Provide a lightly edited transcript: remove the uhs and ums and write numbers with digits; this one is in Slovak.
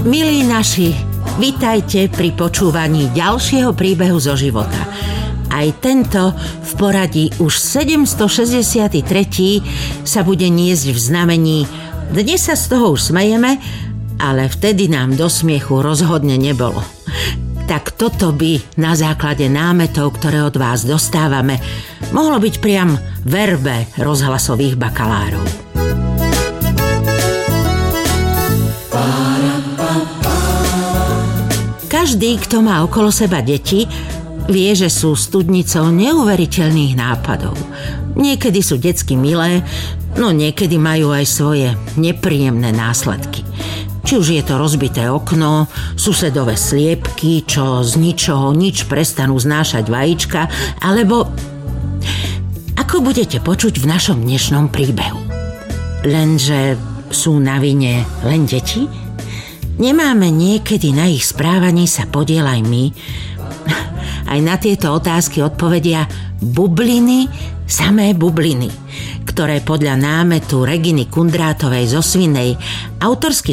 Milí naši, vitajte pri počúvaní ďalšieho príbehu zo života. Aj tento v poradí už 763. sa bude niesť v znamení. Dnes sa z toho už smejeme, ale vtedy nám do smiechu rozhodne nebolo. Tak toto by na základe námetov, ktoré od vás dostávame, mohlo byť priam verbe rozhlasových bakalárov. Každý, kto má okolo seba deti, vie, že sú studnicou neuveriteľných nápadov. Niekedy sú detsky milé, no niekedy majú aj svoje nepríjemné následky. Či už je to rozbité okno, susedové sliepky, čo z ničoho nič prestanú znášať vajíčka, alebo ako budete počuť v našom dnešnom príbehu. Lenže sú na vine len deti? Nemáme niekedy na ich správaní sa podiel aj my? Aj na tieto otázky odpovedia bubliny, samé bubliny, ktoré podľa námetu Reginy Kundrátovej zo Svinej autorsky